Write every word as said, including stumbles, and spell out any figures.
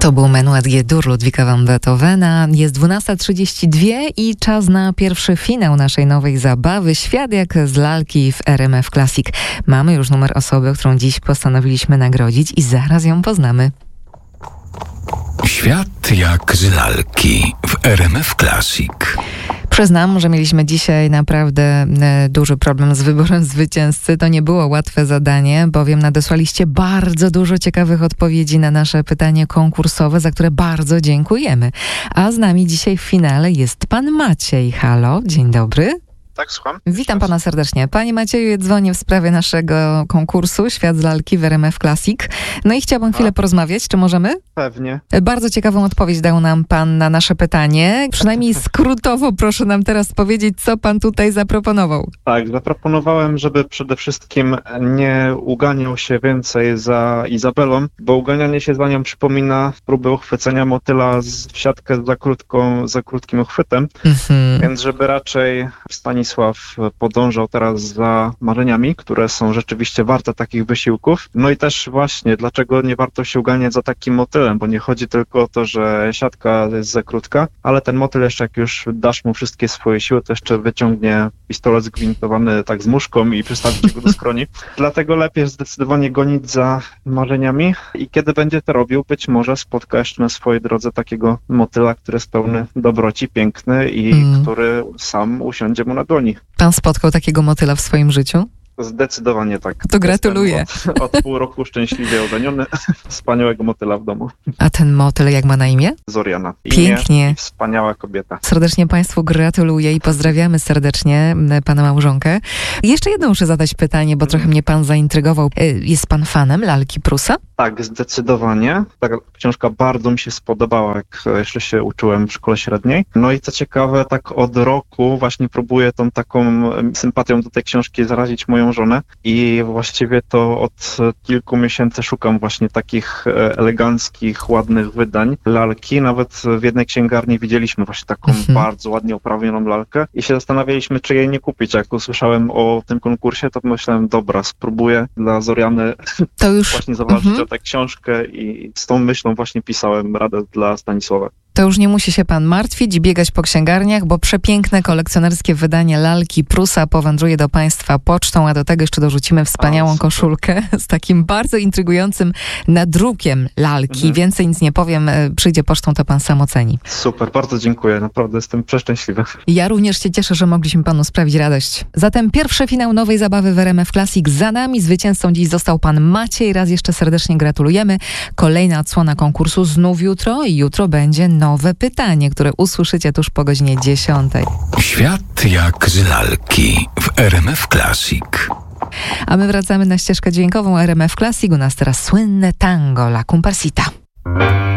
To był Menuet G-dur Ludwika van Beethovena. Jest dwunasta trzydzieści dwa i czas na pierwszy finał naszej nowej zabawy. Świat jak z lalki w R M F Classic. Mamy już numer osoby, którą dziś postanowiliśmy nagrodzić i zaraz ją poznamy. Świat jak z lalki w R M F Classic. Przyznam, że mieliśmy dzisiaj naprawdę e, duży problem z wyborem zwycięzcy. To nie było łatwe zadanie, bowiem nadesłaliście bardzo dużo ciekawych odpowiedzi na nasze pytanie konkursowe, za które bardzo dziękujemy. A z nami dzisiaj w finale jest pan Maciej. Halo, dzień dobry. Tak, słucham. Witam pana serdecznie. Panie Macieju, dzwonię w sprawie naszego konkursu Świat z lalki w R M F Classic. No i chciałabym chwilę porozmawiać. Czy możemy? Pewnie. Bardzo ciekawą odpowiedź dał nam pan na nasze pytanie. Przynajmniej skrótowo proszę nam teraz powiedzieć, co pan tutaj zaproponował. Tak, zaproponowałem, żeby przede wszystkim nie uganiał się więcej za Izabelą, bo uganianie się za nią przypomina próbę uchwycenia motyla w siatkę za, krótką, za krótkim uchwytem, mhm. Więc żeby raczej Stanisław podążał teraz za marzeniami, które są rzeczywiście warte takich wysiłków. No i też właśnie, dlaczego nie warto się uganiać za takim motylem, bo nie chodzi tylko o to, że siatka jest za krótka, ale ten motyl jeszcze, jak już dasz mu wszystkie swoje siły, to jeszcze wyciągnie pistolet zgwintowany tak z muszką i przystawić go do skroni. Dlatego lepiej zdecydowanie gonić za marzeniami i kiedy będzie to robił, być może spotka jeszcze na swojej drodze takiego motyla, który jest pełny dobroci, piękny i mm. który sam usiądzie mu na dłoni. Pan spotkał takiego motyla w swoim życiu? Zdecydowanie tak. To gratuluję. Od, od pół roku szczęśliwie ożeniony, wspaniałego motyla w domu. A ten motyl jak ma na imię? Zoriana. Pięknie. Imię, wspaniała kobieta. Serdecznie państwu gratuluję i pozdrawiamy serdecznie pana małżonkę. Jeszcze jedno muszę zadać pytanie, bo trochę mnie pan zaintrygował. Jest pan fanem lalki Prusa? Tak, zdecydowanie. Ta książka bardzo mi się spodobała, jak jeszcze się uczyłem w szkole średniej. No i co ciekawe, tak od roku właśnie próbuję tą taką sympatią do tej książki zarazić moją żonę i właściwie to od kilku miesięcy szukam właśnie takich eleganckich, ładnych wydań lalki. Nawet w jednej księgarni widzieliśmy właśnie taką mhm. bardzo ładnie oprawioną lalkę i się zastanawialiśmy, czy jej nie kupić. Jak usłyszałem o tym konkursie, to myślałem, dobra, spróbuję dla Zoriany to już właśnie zawalczyć mhm. o tę książkę i z tą myślą właśnie pisałem radę dla Stanisława. To już nie musi się pan martwić i biegać po księgarniach, bo przepiękne kolekcjonerskie wydanie lalki Prusa powędruje do państwa pocztą, a do tego jeszcze dorzucimy wspaniałą a, koszulkę z takim bardzo intrygującym nadrukiem lalki. Mhm. Więcej nic nie powiem, przyjdzie pocztą, to pan sam oceni. Super, bardzo dziękuję, naprawdę jestem przeszczęśliwy. Ja również się cieszę, że mogliśmy panu sprawić radość. Zatem pierwszy finał nowej zabawy w R M F Classic za nami. Zwycięzcą dziś został pan Maciej. Raz jeszcze serdecznie gratulujemy. Kolejna odsłona konkursu znów jutro i jutro będzie nowe pytanie, które usłyszycie tuż po godzinie dziesiątej. Świat jak z lalki w R M F Classic. A my wracamy na ścieżkę dźwiękową R M F Classic. U nas teraz słynne tango La Comparsita.